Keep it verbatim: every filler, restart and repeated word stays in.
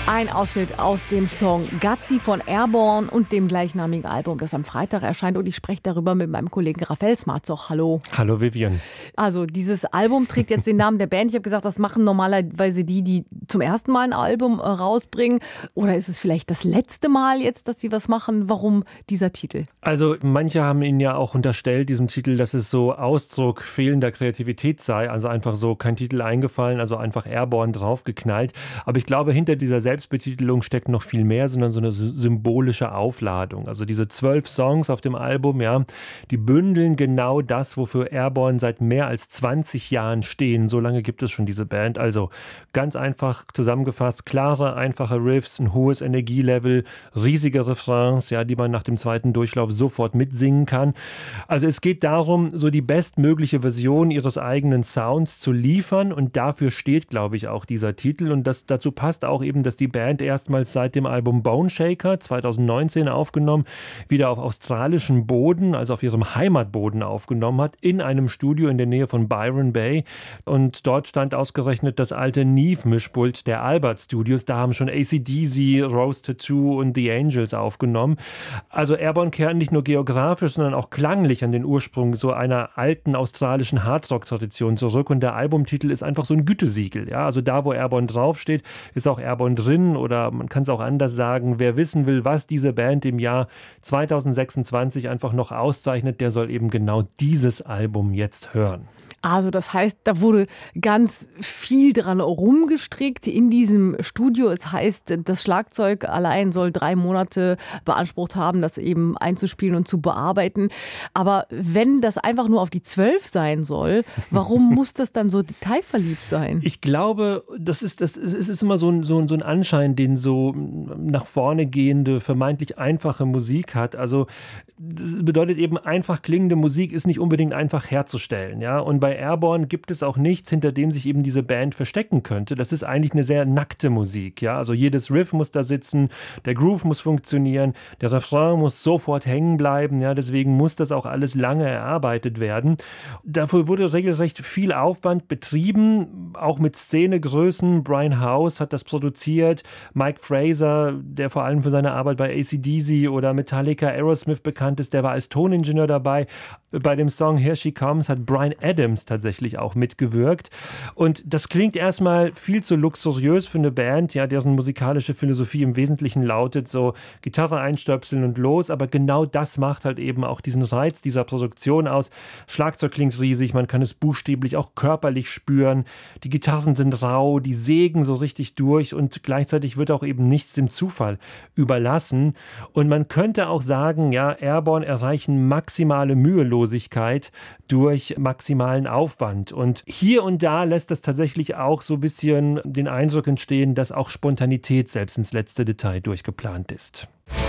Ein Ausschnitt aus dem Song Gazzi von Airborne und dem gleichnamigen Album, das am Freitag erscheint. Und ich spreche darüber mit meinem Kollegen Raphael Smarzoch. Hallo. Hallo Vivian. Also dieses Album trägt jetzt den Namen der Band. Ich habe gesagt, das machen normalerweise die, die zum ersten Mal ein Album rausbringen. Oder ist es vielleicht das letzte Mal jetzt, dass sie was machen? Warum dieser Titel? Also manche haben ihnen ja auch unterstellt, diesem Titel, dass es so Ausdruck fehlender Kreativität sei. Also einfach so kein Titel eingefallen, also einfach Airborne draufgeknallt. Aber ich glaube, hinter dieser Selbstbetitelung steckt noch viel mehr, sondern so eine symbolische Aufladung. Also diese zwölf Songs auf dem Album, ja, die bündeln genau das, wofür Airborne seit mehr als zwanzig Jahren stehen. So lange gibt es schon diese Band. Also ganz einfach zusammengefasst, klare, einfache Riffs, ein hohes Energielevel, riesige Refrains, ja, die man nach dem zweiten Durchlauf sofort mitsingen kann. Also es geht darum, so die bestmögliche Version ihres eigenen Sounds zu liefern, und dafür steht, glaube ich, auch dieser Titel. Und das, dazu passt auch eben, dass die Band erstmals seit dem Album Bone Shaker zwanzig neunzehn aufgenommen, wieder auf australischem Boden, also auf ihrem Heimatboden aufgenommen hat, in einem Studio in der Nähe von Byron Bay. Und dort stand ausgerechnet das alte Neve-Mischpult der Albert Studios. Da haben schon A C D C, Rose Tattoo und The Angels aufgenommen. Also Airborne kehren nicht nur geografisch, sondern auch klanglich an den Ursprung so einer alten australischen Hardrock-Tradition zurück. Und der Albumtitel ist einfach so ein Gütesiegel. Ja? Also da, wo Airborne draufsteht, ist auch Airborne drin, oder man kann es auch anders sagen, wer wissen will, was diese Band im Jahr zwanzig sechsundzwanzig einfach noch auszeichnet, der soll eben genau dieses Album jetzt hören. Also das heißt, da wurde ganz viel dran rumgestrickt in diesem Studio. Es heißt, das Schlagzeug allein soll drei Monate beansprucht haben, das eben einzuspielen und zu bearbeiten. Aber wenn das einfach nur auf die zwölf sein soll, warum muss das dann so detailverliebt sein? Ich glaube, das ist, das ist, es ist immer so ein, so, ein, so ein Anschein, den so nach vorne gehende, vermeintlich einfache Musik hat. Also das bedeutet eben, einfach klingende Musik ist nicht unbedingt einfach herzustellen. Ja? Und bei Airborne gibt es auch nichts, hinter dem sich eben diese Band verstecken könnte. Das ist eigentlich eine sehr nackte Musik. Ja? Also jedes Riff muss da sitzen, der Groove muss funktionieren, der Refrain muss sofort hängen bleiben. Ja? Deswegen muss das auch alles lange erarbeitet werden. Dafür wurde regelrecht viel Aufwand betrieben, auch mit Szenegrößen. Brian House hat das produziert, Mike Fraser, der vor allem für seine Arbeit bei A C D C oder Metallica, Aerosmith bekannt ist, der war als Toningenieur dabei. Bei dem Song Here She Comes hat Bryan Adams tatsächlich auch mitgewirkt. Und das klingt erstmal viel zu luxuriös für eine Band, ja, deren musikalische Philosophie im Wesentlichen lautet so Gitarre einstöpseln und los. Aber genau das macht halt eben auch diesen Reiz dieser Produktion aus. Schlagzeug klingt riesig, man kann es buchstäblich auch körperlich spüren. Die Gitarren sind rau, die sägen so richtig durch, und gleichzeitig wird auch eben nichts dem Zufall überlassen. Und man könnte auch sagen, ja, Airborne erreichen maximale Mühelosigkeit durch maximalen Aufwand. Und hier und da lässt das tatsächlich auch so ein bisschen den Eindruck entstehen, dass auch Spontanität selbst ins letzte Detail durchgeplant ist.